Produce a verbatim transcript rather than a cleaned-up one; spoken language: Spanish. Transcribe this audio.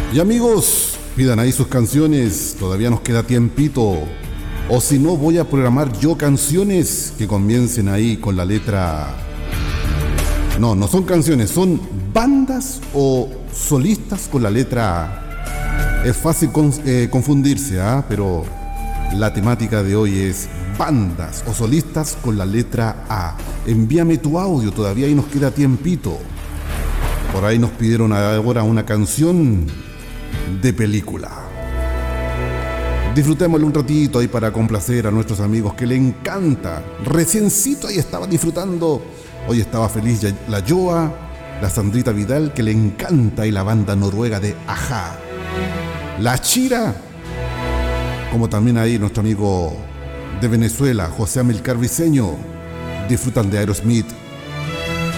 Y amigos, pidan ahí sus canciones, todavía nos queda tiempito. O si no, voy a programar yo canciones que comiencen ahí con la letra... No, no son canciones, son bandas o solistas con la letra A. Es fácil con, eh, confundirse, ¿ah? Pero la temática de hoy es bandas o solistas con la letra A. Envíame tu audio, todavía ahí nos queda tiempito. Por ahí nos pidieron ahora una canción de película. Disfrutémosle un ratito ahí para complacer a nuestros amigos que le encanta. Reciencito ahí estaba disfrutando. Hoy estaba feliz la Joa, la Sandrita Vidal, que le encanta, y la banda noruega de Ajá. La Chira, como también ahí nuestro amigo de Venezuela, José Amilcar Briceño, disfrutan de Aerosmith.